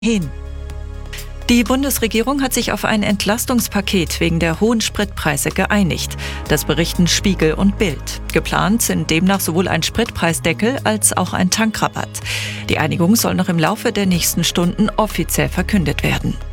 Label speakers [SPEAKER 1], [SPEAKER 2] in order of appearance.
[SPEAKER 1] hin. Die Bundesregierung hat sich auf ein Entlastungspaket wegen der hohen Spritpreise geeinigt. Das berichten Spiegel und Bild. Geplant sind demnach sowohl ein Spritpreisdeckel als auch ein Tankrabatt. Die Einigung soll noch im Laufe der nächsten Stunden offiziell verkündet werden.